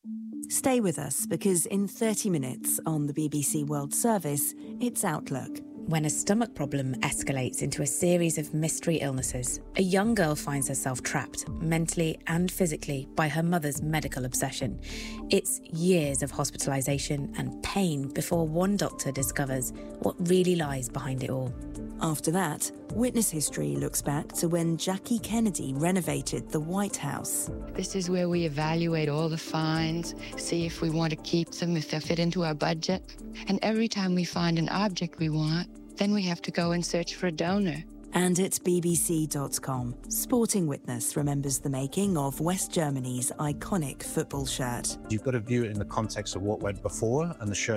Stay with us because in 30 minutes on the BBC World Service, it's Outlook. When a stomach problem escalates into a series of mystery illnesses, a young girl finds herself trapped, mentally and physically, by her mother's medical obsession. It's years of hospitalisation and pain before one doctor discovers what really lies behind it all. After that, Witness History looks back to when Jackie Kennedy renovated the White House. This is where we evaluate all the finds, see if we want to keep them, if they fit into our budget. And every time we find an object we want, then we have to go and search for a donor. And at bbc.com, Sporting Witness remembers the making of West Germany's iconic football shirt. You've got to view it in the context of what went before and the shirt